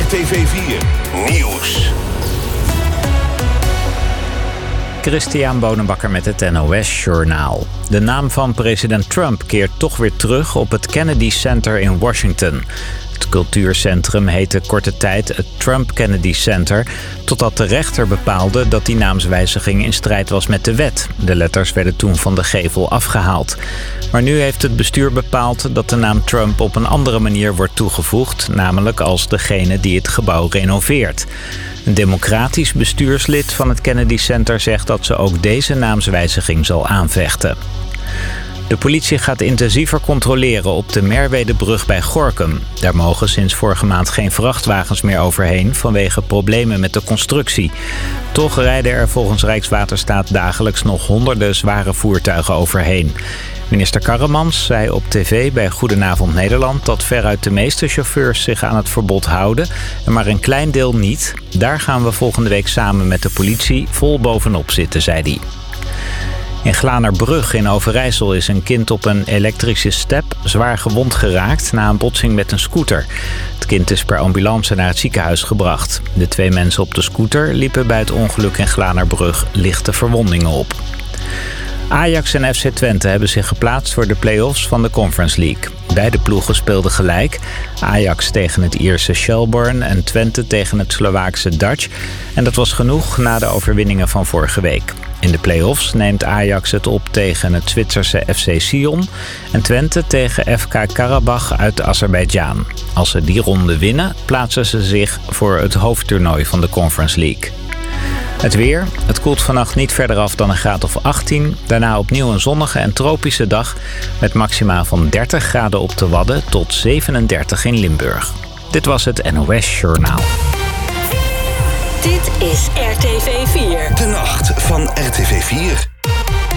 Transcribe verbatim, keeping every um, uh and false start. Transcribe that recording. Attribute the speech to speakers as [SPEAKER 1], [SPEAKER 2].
[SPEAKER 1] R T V vier Nieuws.
[SPEAKER 2] Christian Bonenbakker met het N O S-journaal. De naam van president Trump keert toch weer terug op het Kennedy Center in Washington. Het cultuurcentrum heette korte tijd het Trump Kennedy Center, totdat de rechter bepaalde dat die naamswijziging in strijd was met de wet. De letters werden toen van de gevel afgehaald. Maar nu heeft het bestuur bepaald dat de naam Trump op een andere manier wordt toegevoegd, namelijk als degene die het gebouw renoveert. Een democratisch bestuurslid van het Kennedy Center zegt dat ze ook deze naamswijziging zal aanvechten. De politie gaat intensiever controleren op de Merwedebrug bij Gorinchem. Daar mogen sinds vorige maand geen vrachtwagens meer overheen vanwege problemen met de constructie. Toch rijden er volgens Rijkswaterstaat dagelijks nog honderden zware voertuigen overheen. Minister Karremans zei op tv bij Goedenavond Nederland dat veruit de meeste chauffeurs zich aan het verbod houden en maar een klein deel niet. Daar gaan we volgende week samen met de politie vol bovenop zitten, zei hij. In Glanerbrug in Overijssel is een kind op een elektrische step zwaar gewond geraakt na een botsing met een scooter. Het kind is per ambulance naar het ziekenhuis gebracht. De twee mensen op de scooter liepen bij het ongeluk in Glanerbrug lichte verwondingen op. Ajax en F C Twente hebben zich geplaatst voor de play-offs van de Conference League. Beide ploegen speelden gelijk. Ajax tegen het Ierse Shelbourne en Twente tegen het Slovaakse Dutch. En dat was genoeg na de overwinningen van vorige week. In de play-offs neemt Ajax het op tegen het Zwitserse F C Sion en Twente tegen F K Karabach uit Azerbeidzjan. Als ze die ronde winnen, plaatsen ze zich voor het hoofdtoernooi van de Conference League. Het weer. Het koelt vannacht niet verder af dan een graad of achttien. Daarna opnieuw een zonnige en tropische dag met maxima van dertig graden op de Wadden tot zevenendertig in Limburg. Dit was het N O S-journaal.
[SPEAKER 3] Dit is R T V vier.
[SPEAKER 1] De nacht van R T V vier.